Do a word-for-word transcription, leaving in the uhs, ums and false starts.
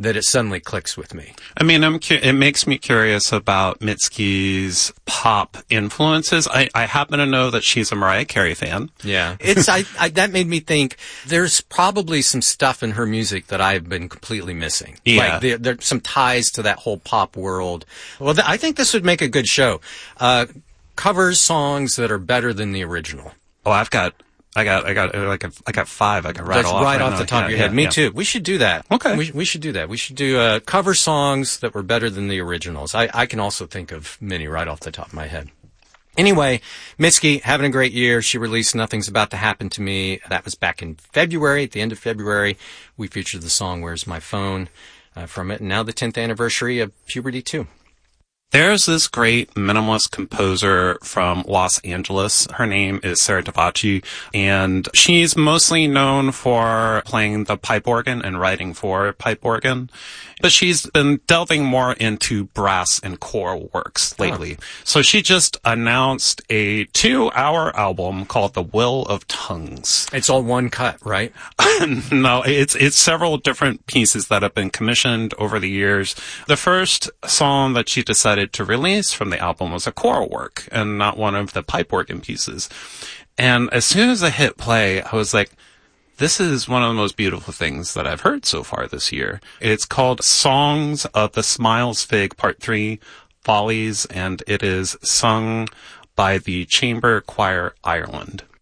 that it suddenly clicks with me. I mean, I'm cu- it makes me curious about Mitski's pop influences. I, I happen to know that she's a Mariah Carey fan. Yeah. It's I, I that made me think there's probably some stuff in her music that I've been completely missing. Yeah. Like there, there's some ties to that whole pop world. Well, th- I think this would make a good show. Uh, covers songs that are better than the original. Oh, I've got... I got, I got, like, a, I got five. I can rattle That's off right, right off now. the top yeah, of your yeah, head. Me yeah. too. We should do that. Okay. We, we should do that. We should do uh, cover songs that were better than the originals. I, I can also think of many right off the top of my head. Anyway, Mitski, having a great year. She released Nothing's About to Happen to Me. That was back in February. At the end of February, we featured the song Where's My Phone uh, from it. And now the tenth anniversary of Puberty two. There's this great minimalist composer from Los Angeles. Her name is Sarah Davachi, and she's mostly known for playing the pipe organ and writing for pipe organ. But she's been delving more into brass and choral works lately. Oh. So she just announced a two-hour album called The Will of Tongues. It's all one cut, right? No, it's it's several different pieces that have been commissioned over the years. The first song that she decided to release from the album was a choral work and not one of the pipe organ pieces. And as soon as I hit play, I was like, this is one of the most beautiful things that I've heard so far this year. It's called Songs of the Smiles Fig Part three, Follies, and it is sung by the Chamber Choir Ireland.